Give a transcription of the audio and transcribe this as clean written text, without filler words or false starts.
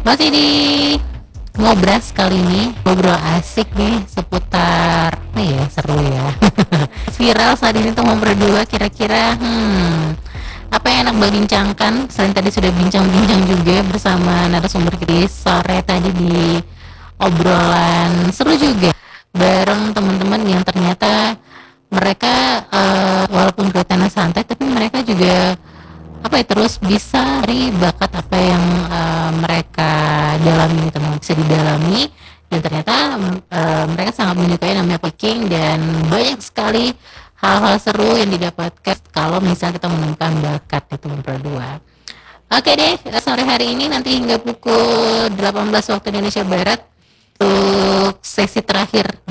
Masih di ngobras kali ini, ngobrol asik nih seputar seru ya. Viral saat ini tuh nomor dua, kira-kira apa yang enak mbak bincangkan. Selain tadi sudah bincang-bincang juga bersama narasumber kita sore tadi di obrolan seru juga bareng teman-teman yang ternyata mereka walaupun kelihatannya santai tapi mereka juga terus bisa dari bakat apa yang mereka dalami, teman bisa didalami, dan ternyata mereka sangat menyukai namanya picking, dan banyak sekali hal-hal seru yang didapatkan kalau misalnya kita menemukan bakat itu berdua. Oke deh, sore hari ini nanti hingga pukul 18 waktu Indonesia Barat untuk sesi terakhir